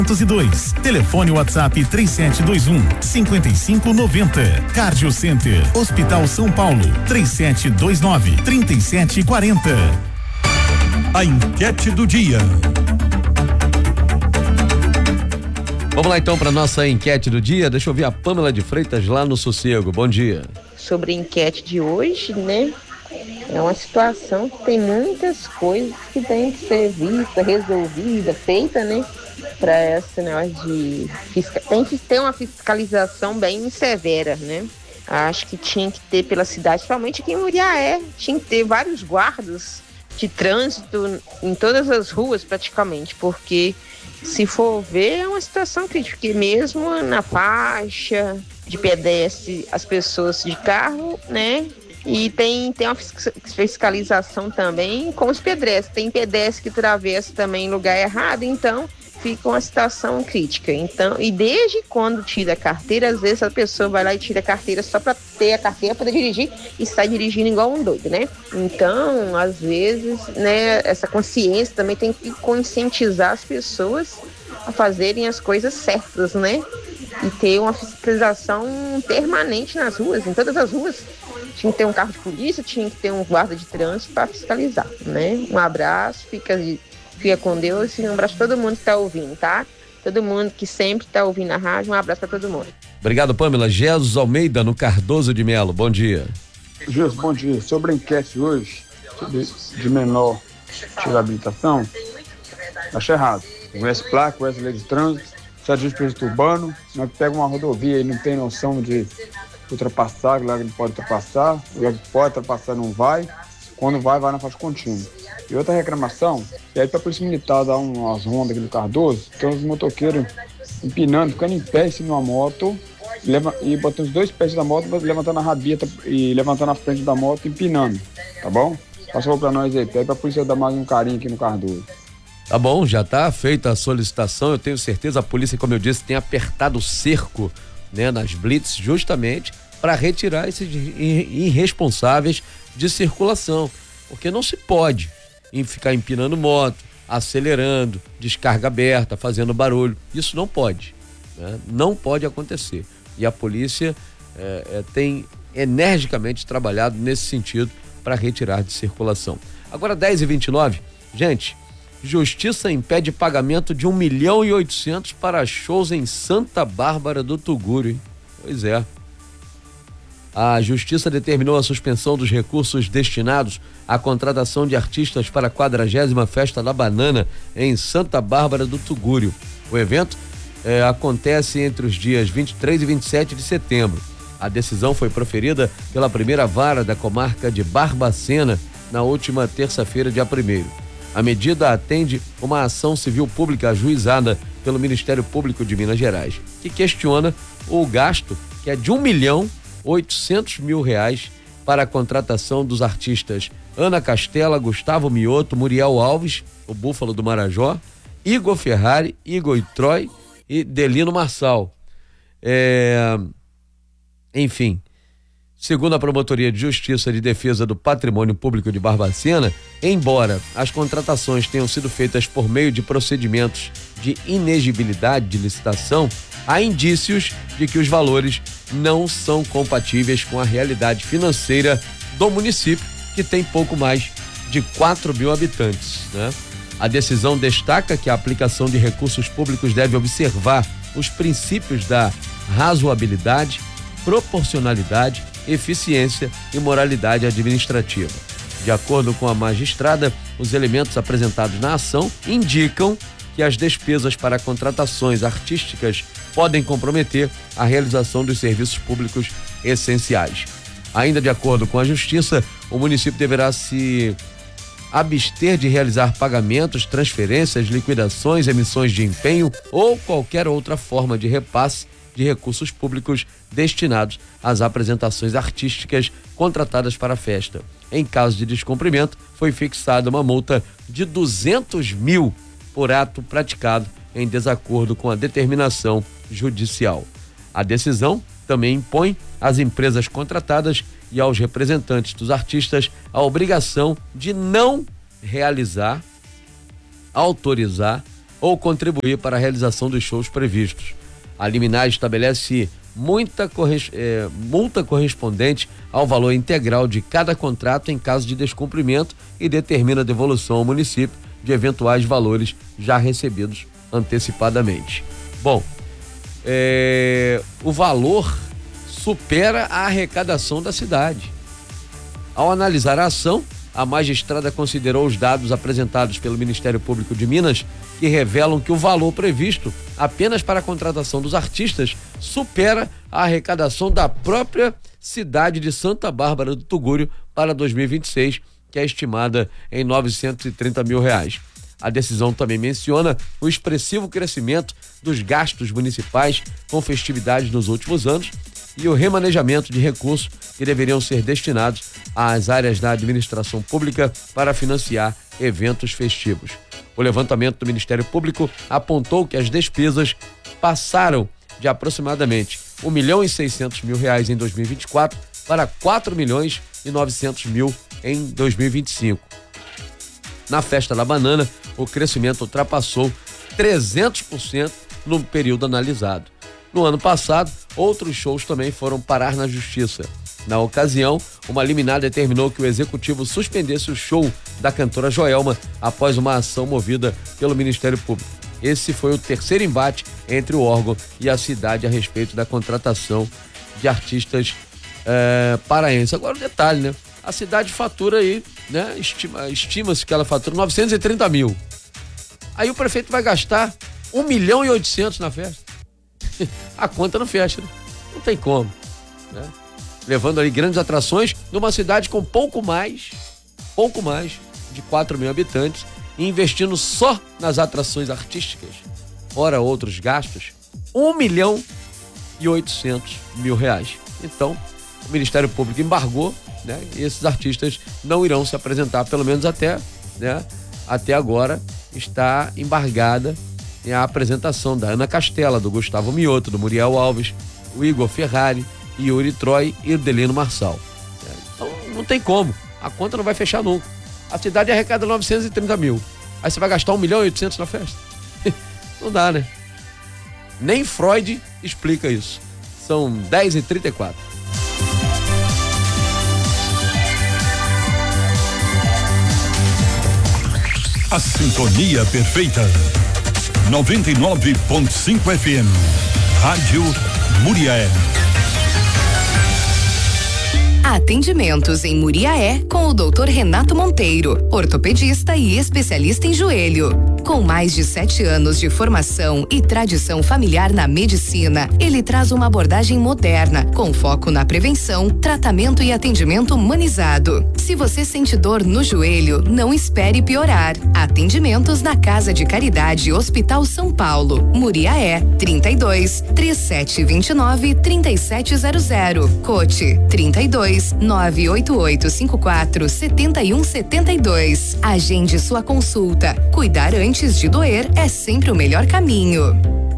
202. Telefone WhatsApp 3721-5590. Cardio Center, Hospital São Paulo, 3729-3740. A enquete do dia. Vamos lá então para nossa enquete do dia. Deixa eu ouvir a Pâmela de Freitas lá no Sossego. Bom dia. Sobre a enquete de hoje, né? É uma situação que tem muitas coisas que tem que ser vista, resolvida, feita, né? Para esse negócio de tem que ter uma fiscalização bem severa, né? Acho que tinha que ter pela cidade, principalmente aqui em Muriaé, tinha que ter vários guardas de trânsito em todas as ruas praticamente, porque se for ver é uma situação crítica, porque mesmo na faixa de pedestre, as pessoas de carro, né? E tem uma fiscalização também com os pedestres. Tem pedestre que atravessa também em lugar errado, então fica uma situação crítica. Então, e desde quando tira a carteira, às vezes a pessoa vai lá e tira a carteira só para ter a carteira para dirigir e sai dirigindo igual um doido, né? Então, às vezes, né, essa consciência também tem que conscientizar as pessoas a fazerem as coisas certas, né? E ter uma fiscalização permanente nas ruas, em todas as ruas. Tinha que ter um carro de polícia, tinha que ter um guarda de trânsito para fiscalizar, né? Um abraço, fica com Deus e um abraço para todo mundo que está ouvindo, tá? Todo mundo que sempre está ouvindo a rádio, um abraço para todo mundo. Obrigado, Pâmela. Jesus Almeida, no Cardoso de Melo. Bom dia. Jesus, bom dia. Sobre a enquete hoje, de menor tirar habilitação, acho errado. Conhece placa, conhece lei de trânsito, se dirige perturbando, não pega uma rodovia e não tem noção de ultrapassar, lá que não pode ultrapassar, lá que pode ultrapassar não vai, quando vai na faixa contínua. E outra reclamação, é para a Polícia Militar dar umas rondas aqui no Cardoso, tem uns motoqueiros empinando, ficando em pé em cima de uma moto, e botando os dois pés da moto, levantando a rabeta e levantando a frente da moto, empinando, tá bom? Passou para nós aí, pede para a polícia dar mais um carinho aqui no Cardoso. Tá bom, já tá feita a solicitação, eu tenho certeza, a polícia, como eu disse, tem apertado o cerco, né, nas blitz, justamente para retirar esses irresponsáveis de circulação, porque não se pode ficar empinando moto, acelerando, descarga aberta, fazendo barulho, isso não pode, né? Não pode acontecer, e a polícia tem energicamente trabalhado nesse sentido para retirar de circulação. Agora 10h29, gente, Justiça impede pagamento de 1.800.000 para shows em Santa Bárbara do Tuguru, hein? Pois é. A Justiça determinou a suspensão dos recursos destinados à contratação de artistas para a 40ª Festa da Banana em Santa Bárbara do Tuguru. O evento acontece entre os dias 23 e 27 de setembro. A decisão foi proferida pela primeira vara da comarca de Barbacena na última terça-feira, dia 1º. A medida atende uma ação civil pública ajuizada pelo Ministério Público de Minas Gerais, que questiona o gasto, que é de R$1.800.000 para a contratação dos artistas Ana Castela, Gustavo Mioto, Muriel Alves, o Búfalo do Marajó, Igor Ferrari, Igor Troy e Delino Marçal. Enfim, segundo a Promotoria de Justiça de Defesa do Patrimônio Público de Barbacena, embora as contratações tenham sido feitas por meio de procedimentos de inexigibilidade de licitação, há indícios de que os valores não são compatíveis com a realidade financeira do município, que tem pouco mais de 4.000 habitantes, né? A decisão destaca que a aplicação de recursos públicos deve observar os princípios da razoabilidade, proporcionalidade, eficiência e moralidade administrativa. De acordo com a magistrada, os elementos apresentados na ação indicam que as despesas para contratações artísticas podem comprometer a realização dos serviços públicos essenciais. Ainda de acordo com a Justiça, o município deverá se abster de realizar pagamentos, transferências, liquidações, emissões de empenho ou qualquer outra forma de repasse de recursos públicos destinados às apresentações artísticas contratadas para a festa. Em caso de descumprimento, foi fixada uma multa de R$200.000 por ato praticado em desacordo com a determinação judicial. A decisão também impõe às empresas contratadas e aos representantes dos artistas a obrigação de não realizar, autorizar ou contribuir para a realização dos shows previstos. A liminar estabelece multa correspondente ao valor integral de cada contrato em caso de descumprimento e determina a devolução ao município de eventuais valores já recebidos antecipadamente. Bom, o valor supera a arrecadação da cidade. Ao analisar a ação, a magistrada considerou os dados apresentados pelo Ministério Público de Minas, que revelam que o valor previsto apenas para a contratação dos artistas supera a arrecadação da própria cidade de Santa Bárbara do Tugúrio para 2026, que é estimada em R$930 mil. A decisão também menciona o expressivo crescimento dos gastos municipais com festividades nos últimos anos e o remanejamento de recursos que deveriam ser destinados às áreas da administração pública para financiar eventos festivos. O levantamento do Ministério Público apontou que as despesas passaram de aproximadamente R$1.600.000 em 2024 para R$4.900.000 em 2025. Na Festa da Banana, o crescimento ultrapassou 300% no período analisado. No ano passado, outros shows também foram parar na justiça. Na ocasião, uma liminar determinou que o executivo suspendesse o show da cantora Joelma após uma ação movida pelo Ministério Público. Esse foi o terceiro embate entre o órgão e a cidade a respeito da contratação de artistas paraenses. Agora o detalhe, né? A cidade fatura aí, né? Estima-se que ela fatura 930 mil. Aí o prefeito vai gastar 1.800.000 na festa. A conta não fecha, né? Não tem como, né? Levando ali grandes atrações numa cidade com pouco mais de 4 mil habitantes e investindo só nas atrações artísticas, fora outros gastos, R$1.800.000. Então, o Ministério Público embargou, né? E esses artistas não irão se apresentar, pelo menos até agora está embargada a apresentação da Ana Castela, do Gustavo Mioto, do Muriel Alves, o Igor Ferrari, Yuri Troy e o Delino Marçal. Então não tem como, a conta não vai fechar nunca. A cidade arrecada 930 mil, aí você vai gastar 1.800.000 na festa? Não dá, né? Nem Freud explica isso. São 10h34. A sintonia perfeita. 99.5 FM. Rádio Muriaé. Atendimentos em Muriaé com o Dr. Renato Monteiro, ortopedista e especialista em joelho. Com mais de 7 anos de formação e tradição familiar na medicina, ele traz uma abordagem moderna, com foco na prevenção, tratamento e atendimento humanizado. Se você sente dor no joelho, não espere piorar. Atendimentos na Casa de Caridade Hospital São Paulo, Muriaé, 32-3729-3700. Cote 32-98854-7172. Agende sua consulta. Cuidar antes de doer é sempre o melhor caminho.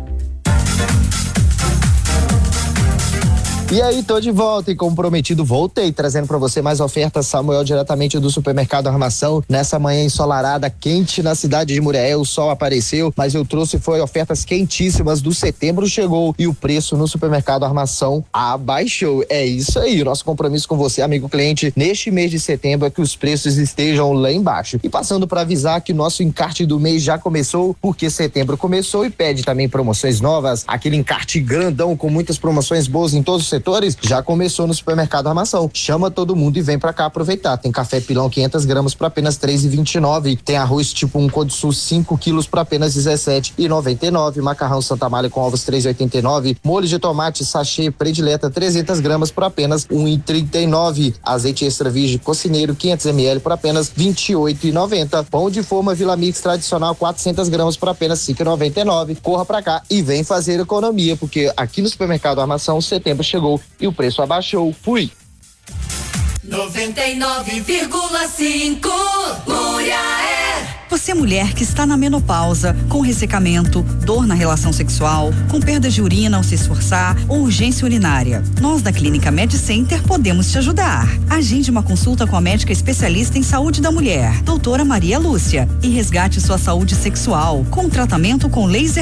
E aí, tô de volta e como prometido, voltei trazendo pra você mais ofertas, Samuel, diretamente do Supermercado Armação. Nessa manhã ensolarada, quente na cidade de Muriaé, o sol apareceu, mas eu trouxe ofertas quentíssimas do setembro chegou e o preço no Supermercado Armação abaixou. É isso aí, o nosso compromisso com você, amigo cliente, neste mês de setembro é que os preços estejam lá embaixo. E passando para avisar que nosso encarte do mês já começou, porque setembro começou e pede também promoções novas, aquele encarte grandão com muitas promoções boas em todos os setores, já começou no Supermercado Armação. Chama todo mundo e vem pra cá aproveitar. Tem café pilão 500 gramas por apenas R$3,29. Tem arroz tipo 1 Codsul 5 quilos por apenas R$17,99. Macarrão Santa Amália com ovos R$3,89. Molho de tomate sachê predileta 300 gramas por apenas R$1,39. Azeite extra virgem cocineiro 500 ml por apenas R$28,90. Pão de forma Vila Mix tradicional 400 gramas por apenas R$5,99. Corra pra cá e vem fazer economia, porque aqui no Supermercado Armação setembro chegou e o preço abaixou. Fui! 99,5 Muriaé. Você é mulher que está na menopausa, com ressecamento, dor na relação sexual, com perda de urina ao se esforçar ou urgência urinária. Nós da Clínica Med Center podemos te ajudar. Agende uma consulta com a médica especialista em saúde da mulher, doutora Maria Lúcia, e resgate sua saúde sexual com tratamento com laser